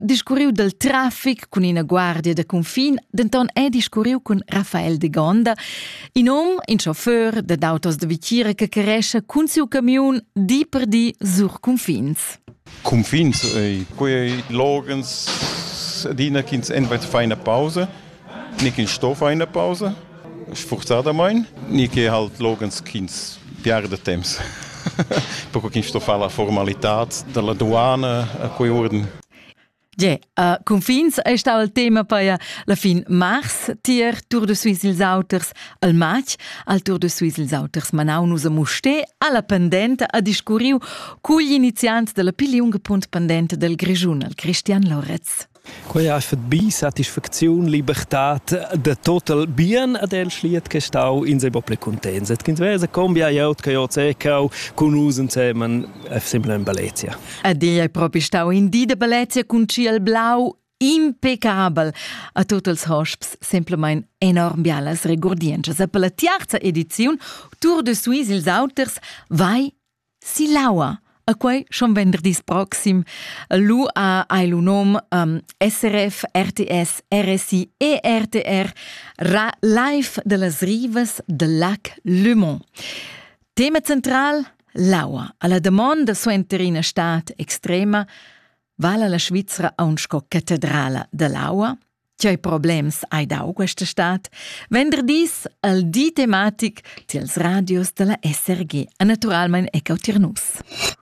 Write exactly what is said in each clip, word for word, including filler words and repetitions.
discurriu del traffic con una guardia de confin, denton è discurriu con Rafael de Gonda, in om, in chauffeur de d'autos de vitira che caresce con suo camion di per di sur confins. Confins, eh, quei logens dina kins entweder feine Pause, nicht in Stoff eine Pause, sforzada mein, nicht halt logens kins piare de temps. Poco kins stoff alla formalität della douane a quei orden. Ja, yeah, uh, confins è stato il tema per la fin mars, tier Tour de Suisse ils Auters al maig, al Tour de Suisse ils Auters manau nus a muste alla pendente a discurriu cu gli inizianti della più lunga punt pendente del Grigiun, il Christian Loretz. Quei ha fatto satisfazione, libertà, de total bien ad el schliet che stau in se bople contents. Et kins vese combia jaut che jo cecau con us insieme è sempre in Bellezia. Ed è proprio stau in di de Bellezia con ciel blau impeccabel. A tutti els hosps semplicemente enorm bialas regordiences. E per la terza edizione Tour de Suisse ils Auters vai si laua. A quei schon venderdis proxim lu a ai lu nom um, S R F, R T S, R S I e R T R ra live de las rivas del lac Le Mans. Tema central l'aua. Alla domanda su interina stat extrema vala la Svizzera a un sco cattedrala de l'aua. C'è problems ai dau questa stat. Venderdis al di tematic tils radios de la S R G. A naturalmein ecau tirnus.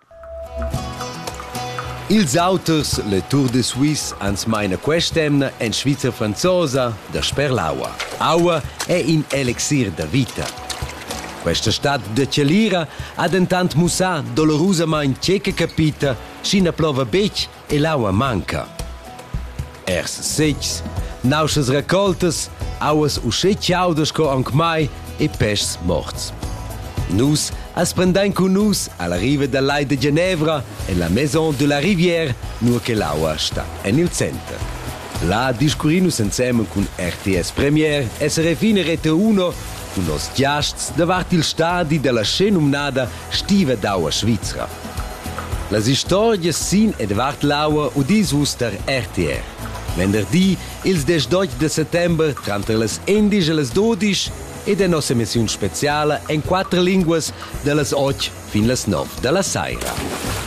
Ils Auters, le Tour de Suisse, ans meine questemna en Svizra franzosa da Sperlaua. Aua è in elixir da vita. Questa stat de Celira ha dentant musa dolorosamain ceca capita, scina plova bec e l'aua manca. Ers secs, nauschas raccoltas, auas uscec audas co anc mai e pescs morts. Nus as prendain con nus alla riva del Lai de Ginevra e la Maison de la Rivière, nur che l'aua sta en il centro. La discurinus insieme con R T S Premier, S R F in Rete uno, con nos giasts davart il stadi della scenumnada Stiva d'Aua Svizzera. Las historias sin ed vart l'aua udis uster R T R. Venerdì, ils desdotto de settembre, tra las endisch e las dodisch, e de nostra emissione speciale in quattro lingue, dalle otto fino alle nove della sera.